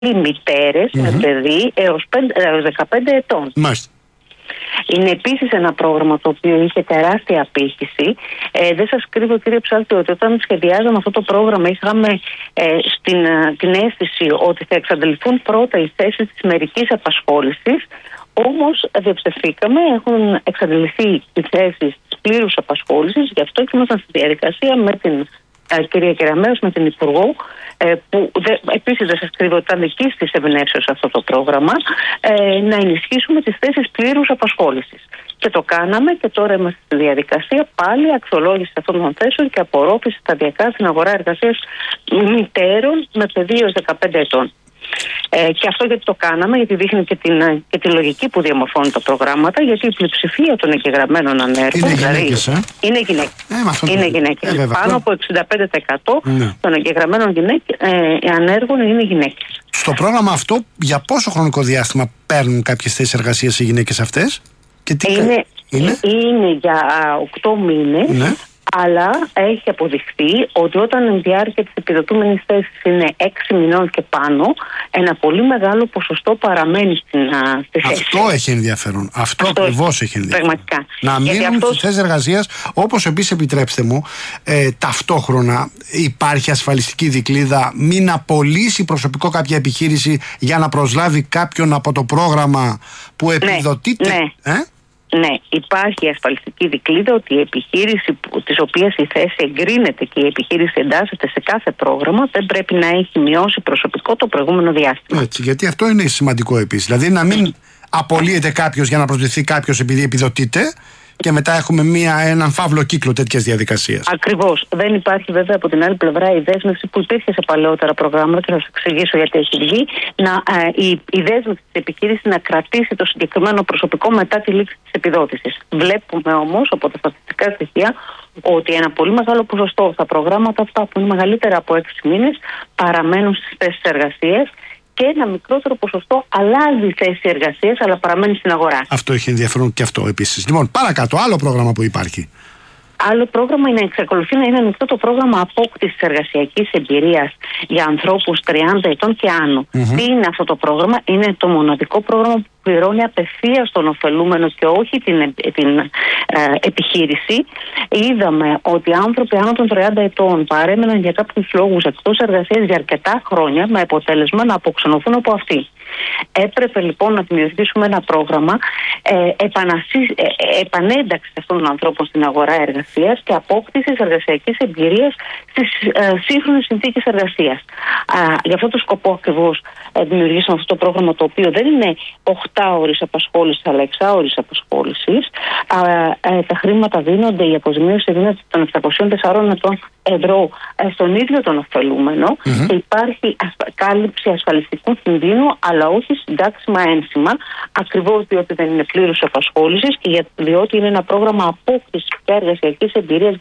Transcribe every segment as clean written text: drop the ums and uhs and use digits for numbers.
μητέρες με παιδί έως 15 ετών. Μάλιστα. Είναι επίσης ένα πρόγραμμα το οποίο είχε τεράστια απήχηση. Δεν σας κρύβω, κύριε Ψάλτη, ότι όταν σχεδιάζαμε αυτό το πρόγραμμα είχαμε την αίσθηση ότι θα εξαντληθούν πρώτα οι θέσεις της μερικής απασχόλησης. Όμως διαψευθήκαμε, έχουν εξαντληθεί οι θέσεις της πλήρους απασχόλησης. Γι' αυτό και ήμασταν στη διαδικασία με την κυρία Κεραμέως, με την Υπουργό, που επίσης δεν σας κρύβω ότι ήταν δική της εμπνεύσεως αυτό το πρόγραμμα, να ενισχύσουμε τις θέσεις πλήρους απασχόλησης. Και το κάναμε και τώρα είμαστε στη διαδικασία πάλι αξιολόγηση αυτών των θέσεων και απορρόφηση σταδιακά στην αγορά εργασίας μητέρων με παιδί έως 15 ετών. Και αυτό γιατί το κάναμε, γιατί δείχνει και τη λογική που διαμορφώνουν τα προγράμματα, γιατί η πλειοψηφία των εγγεγραμμένων ανέργων είναι γυναίκες. Πάνω από 65% των εγγεγραμμένων ανέργων είναι γυναίκες. Στο πρόγραμμα αυτό, για πόσο χρονικό διάστημα παίρνουν κάποιες θέσεις εργασίας οι γυναίκες αυτές? Και τι είναι για 8 μήνες. Ναι. Αλλά έχει αποδειχθεί ότι όταν η διάρκεια της επιδοτούμενης θέσης είναι 6 μηνών και πάνω, ένα πολύ μεγάλο ποσοστό παραμένει στη θέση. Αυτό έχει ενδιαφέρον. Αυτό ακριβώς έχει ενδιαφέρον. Πραγματικά. Να μείνουν στις θέσεις εργασίας, όπως επίσης, επιτρέψτε μου, ταυτόχρονα υπάρχει ασφαλιστική δικλείδα, μην απολύσει προσωπικό κάποια επιχείρηση για να προσλάβει κάποιον από το πρόγραμμα που επιδοτείται. Ναι, υπάρχει ασφαλιστική δικλείδα ότι η επιχείρηση της οποίας η θέση εγκρίνεται και η επιχείρηση εντάσσεται σε κάθε πρόγραμμα δεν πρέπει να έχει μειώσει προσωπικό το προηγούμενο διάστημα. Έτσι, γιατί αυτό είναι σημαντικό επίσης. Δηλαδή να μην απολύεται κάποιος για να προσδεθεί κάποιος επειδή επιδοτείται και μετά έχουμε έναν φαύλο κύκλο τέτοιας διαδικασίας. Ακριβώς. Δεν υπάρχει βέβαια από την άλλη πλευρά η δέσμευση που υπήρχε σε παλαιότερα προγράμματα και θα σας εξηγήσω γιατί έχει βγει. Η δέσμευση της επιχείρησης να κρατήσει το συγκεκριμένο προσωπικό μετά τη λήξη της επιδότησης. Βλέπουμε όμως από τα στατιστικά στοιχεία ότι ένα πολύ μεγάλο ποσοστό στα προγράμματα αυτά που είναι μεγαλύτερα από 6 μήνες παραμένουν στις θέσεις εργασίας. Και ένα μικρότερο ποσοστό αλλάζει θέση εργασίας, αλλά παραμένει στην αγορά. Αυτό έχει ενδιαφέρον και αυτό επίσης. Λοιπόν, παρακάτω, άλλο πρόγραμμα που υπάρχει. Άλλο πρόγραμμα εξακολουθεί να είναι ανοιχτό το πρόγραμμα απόκτησης εργασιακής εμπειρίας για ανθρώπους 30 ετών και άνω. Τι είναι αυτό το πρόγραμμα? Είναι το μοναδικό πρόγραμμα που πληρώνει απευθείας τον ωφελούμενο και όχι την επιχείρηση. Είδαμε ότι άνθρωποι άνω των 30 ετών παρέμεναν για κάποιους λόγους εκτός εργασίας για αρκετά χρόνια, με αποτέλεσμα να αποξενωθούν από αυτή. Έπρεπε λοιπόν να δημιουργήσουμε ένα πρόγραμμα επανένταξης αυτών των ανθρώπων στην αγορά εργασίας και απόκτησης εργασιακής εμπειρίας στις σύγχρονες συνθήκες εργασίας. Για αυτό το σκοπό ακριβώς δημιουργήσαμε αυτό το πρόγραμμα, το οποίο δεν είναι 8ωρης απασχόλησης αλλά 6ωρης απασχόλησης. Τα χρήματα δίνονται, η αποζημίωση δίνεται των 704 ευρώ στον ίδιο τον ωφελούμενο και υπάρχει κάλυψη ασφαλιστικού κινδύνου, αλλά όχι συντάξιμα ένσημα, ακριβώς διότι δεν είναι πλήρους απασχόλησης και διότι είναι ένα πρόγραμμα απόκτησης και εργασιακής εμπειρίας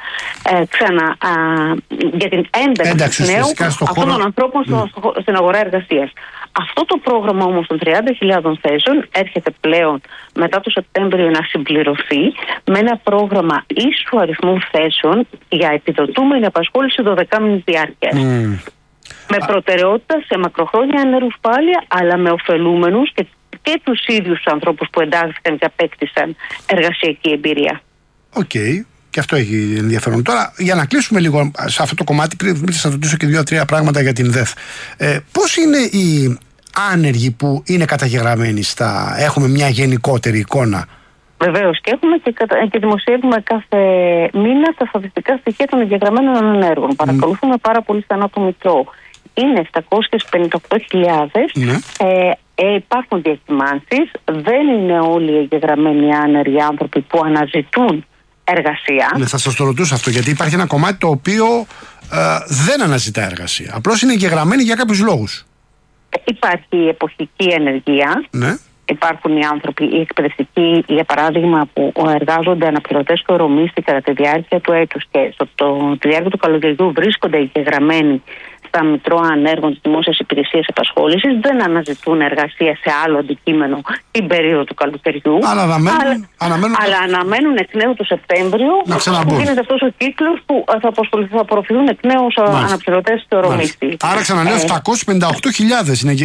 για την ένταξη νέου αυτών των ανθρώπων στην αγορά εργασίας. Αυτό το πρόγραμμα όμως των 30.000 θέσεων έρχεται πλέον μετά το Σεπτέμβριο να συμπληρωθεί με ένα πρόγραμμα ίσου αριθμού θέσεων για επιδοτούμενη απασχόληση 12μηνης διάρκειας. Με προτεραιότητα σε μακροχρόνια ανέργους πάλι, αλλά με ωφελούμενους και τους ίδιους ανθρώπους που εντάχθηκαν και απέκτησαν εργασιακή εμπειρία. Οκ. Και αυτό έχει ενδιαφέρον. Τώρα, για να κλείσουμε λίγο σε αυτό το κομμάτι, πριν σας ρωτήσω και 2-3 πράγματα για την ΔΕΘ. Πώς είναι οι άνεργοι που είναι καταγεγραμμένοι έχουμε μια γενικότερη εικόνα? Βεβαίως, και έχουμε και δημοσιεύουμε κάθε μήνα τα στατιστικά στοιχεία των εγγεγραμμένων ανέργων. Παρακολουθούμε πάρα πολύ στενά το Μητρό. Είναι 758.000. Υπάρχουν διακυμάνσεις. Δεν είναι όλοι οι εγγεγραμμένοι άνεργοι άνθρωποι που αναζητούν εργασία. Ναι, θα σας το ρωτούσα αυτό, γιατί υπάρχει ένα κομμάτι το οποίο δεν αναζητά εργασία. Απλώς είναι εγγεγραμμένοι για κάποιους λόγους. Υπάρχει η εποχική ενεργεία. Ναι. Υπάρχουν οι άνθρωποι, οι εκπαιδευτικοί, για παράδειγμα, που εργάζονται αναπληρωτές και ορομίστοι κατά τη διάρκεια του έτους και τη διάρκεια του καλοκαιριού βρίσκονται εγγεγραμμένοι στα μητρώα ανέργων της Δημόσιας Υπηρεσίας Απασχόλησης δεν αναζητούν εργασία σε άλλο αντικείμενο την περίοδο του καλοκαιριού. Αλλά αναμένουν εκ νέου το Σεπτέμβριο που γίνεται αυτός ο κύκλος που θα απορροφηθούν εκ νέου αναπληρωτές στο Ρομίστη. Άρα ξαναλέω 758.000 είναι